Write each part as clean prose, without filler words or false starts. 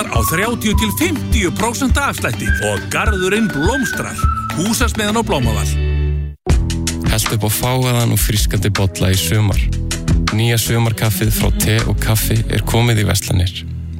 á 30-50% afslætti og garðurinn blómstrar. Húsasmiðjan á Blómavall. Hellt upp á fágaðan og frískandi bolla í sumar. Nýja sumarkaffið frá te og kaffi komið í verslanir.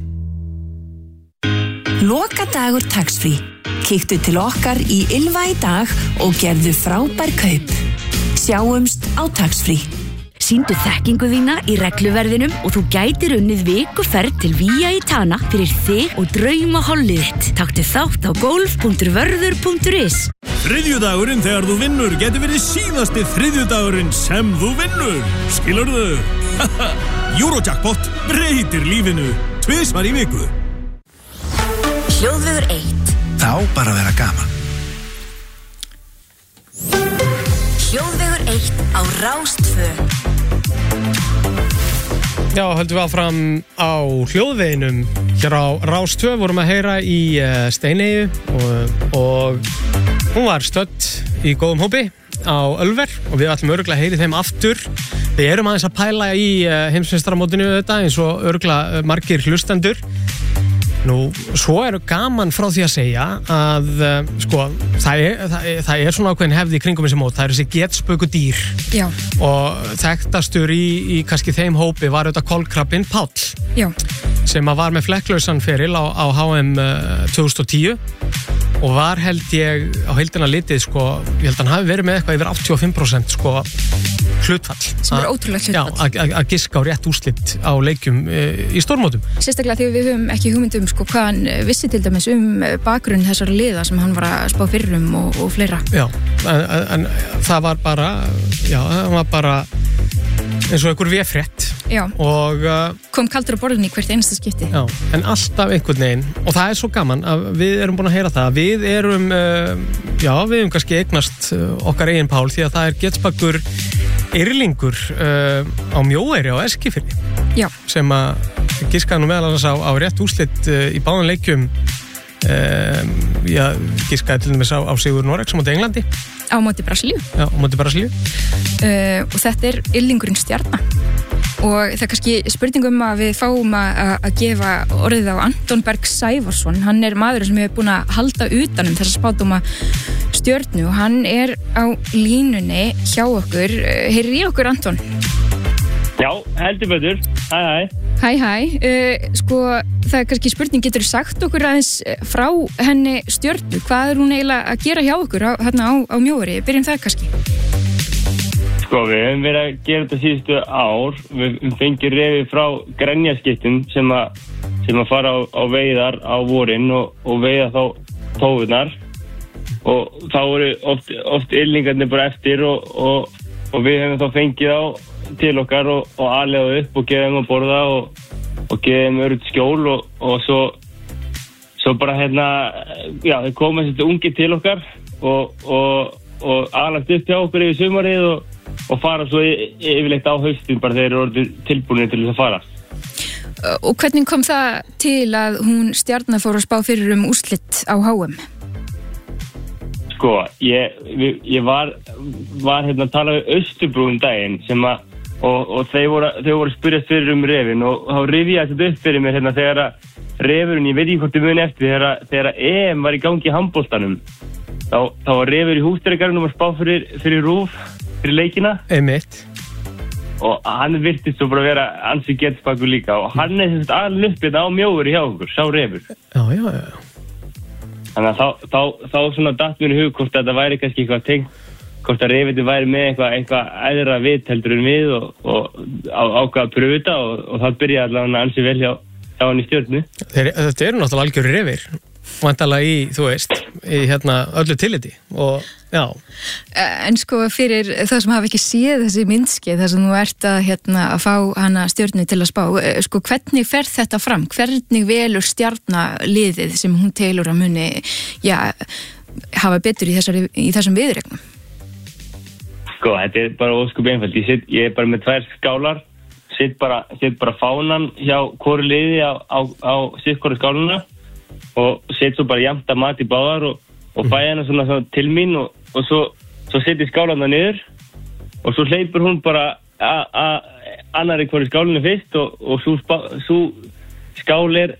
Lokadagur tax-free. Kíktu til okkar í Ylva í dag og gerðu frábær kaup. Sjáumst á tax-free. Sýndu þekkingu þína í regluverðinum og þú gætir unnið vikuferð til Vía í Tana fyrir þig og draumahollið þitt. Taktu þátt á golf.vörður.is. Þriðjudagurinn þegar þú vinnur getur verið síðasti þriðjudagurinn sem þú vinnur. Skilurðu? Eurojackpot breytir lífinu. 2 í viku. Hljóðvegur 1. Þá bara vera gaman. Hljóðvegur 1 á Rás 2. Já, höldum við áfram á hljóðveginum. Hér á Rás 2 vorum að heyra í Steineyju og hún var stödd í góðum hópi á Ölver og við ætlum örugglega að heyri þeim aftur. Við erum aðeins að pæla í heimsmeistaramótinu þetta eins og örugglega margir hlustendur. Nú, svo gaman frá því að segja að sko, það svona ákveðin hefði í kringum þessi mót, það þessi getspöku dýr. Já. Og þekktastur í kannski þeim hópi var auðvitað kolkrabbinn Páll. Já. Sem að var með flekklausan feril á HM 2010 og var held ég á heildina litið sko, ég held að hann hafi verið með eitthvað yfir 85% sko hlutfall. Sem ótrúlegt hlutfall. Já, að giska á rétt úrslit á leikjum í stórmótum. Sérstaklega því við höfum ekki hugmynd sko hvað hann vissi til dæmis bakgrunn þessara liða sem hann var að spá fyrir og fleira. Já, en það var bara, það var bara eins og einhver véfrétt. Já, og kom kaldur á borðinu í hvert einasta skipti. Já, en alltaf einhvern veginn og það svo gaman að við erum búin að heyra það. Við erum, við erum kannski eignast okkar eigin Pál því að það getspakur yrlingur á Mjóeyri á Eskifirði. Já. Sem að giskaði nú meðal annars á rétt úrslit í báðum leikjum. Giskaði til dæmis á sigur Noregs á móti Englandi. Á móti Brasilíu. Já, á móti Brasilíu. Og þetta yrlingurinn Stjarna. Og það kannski spurningum að við fáum að gefa orðið á Anton Berg Sævarsson. Hann maður sem hefur búin að halda utanum þessa spádóma Stjörnu og hann á línunni hjá okkur. Heyrir í okkur, Anton? Já, heldur betur. Hæ. Hæ. Sko, það kannski spurning, getur þú sagt okkur aðeins frá henni Stjörnu? Hvað hún eiginlega að gera hjá okkur hérna á Mjóeyri? Byrjum það kannski. Sko, við höfum verið að gera þetta síðustu ár. Við fengið refi frá grenjaskiptum sem að fara á veiðar á vorin og veiða þá tófurnar. Og þá voru oft yllingarnir bara eftir og við höfum þá fengið á til okkar og aðlega upp og geða þeim að borða og geða þeim öruggt skjól og svo bara þeir koma þessi ungi til okkar og aðlagt upp hjá okkur yfir sumarið og fara svo yfirleitt á haustin bara þeir eru orðið tilbúinir til þess að fara. Og hvernig kom það til að hún Stjarna fór að spá fyrir úrslit á HM? Sko, ég var að tala við Austurbrú daginn sem að og þau voru að spyrjast fyrir refin og þá rifjaði þetta upp fyrir mér þegar að refurinn, ég veit ekki hvort þið muni eftir þegar EM var í gangi í handboltanum þá var refur í húsdýragarðinum að spá fyrir RÚV fyrir leikina. Einmitt. Og hann virtist svo bara að vera ansi getspakur líka og hann alveg uppið á Mjóeyri hjá okkur, sá refur. Já. Þannig að þá svona datt mér í hug hvort þetta væri kannski eitthvað tengt, hvort að refiti væri með eitthvað æðra vit heldur en við og ákvað að pröfu þetta og það byrjaði allavega ansi vel hjá hann í Stjörnu. Þetta eru náttúrulega algjöru refir. Vantalega í, þú veist, í öllu tilliti og já. En sko fyrir það sem hafa ekki séð þessi myndskeið þar sem þú ert að fá hana Stjörnu til að spá, sko hvernig fer þetta fram? Hvernig velur Stjarna liðið sem hún telur að muni, hafa betur í þessum viðuregnum? Sko, þetta bara óskup einfalt. Ég bara með 2 skálar, sitt bara fánan hjá hvoru liði á sitt hvoru skáluna og set svo bara jafnt að mat í báðar og fæ hana svona til mín og svo set ég skálarna niður og svo hleypur hún bara annarri hverju skálinu fyrst og svo skál